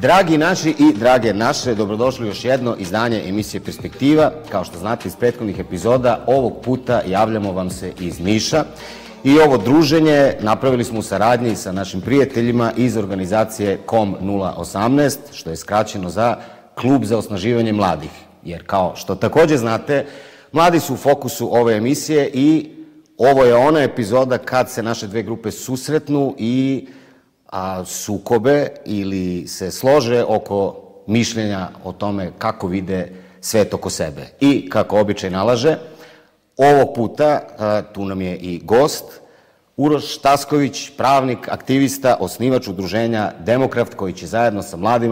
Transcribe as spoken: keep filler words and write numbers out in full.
Dragi naši i drage naše, dobrodošli u još jedno izdanje emisije Perspektiva. Kao što znate iz prethodnih epizoda, ovog puta javljamo vam se iz Niša. I ovo druženje napravili smo u saradnji sa našim prijateljima iz organizacije K O M nula osamnaest, što je skraćeno za Klub za osnaživanje mladih. Jer kao što također znate, mladi su u fokusu ove emisije i ovo je ona epizoda kad se naše dve grupe susretnu i a, sukobe ili se slože oko mišljenja o tome kako vide svet oko sebe. I kako običaj nalaže, ovog puta a, tu nam je i gost, Uroš Tasković, pravnik, aktivista, osnivač udruženja Demokrat, koji će zajedno sa mladima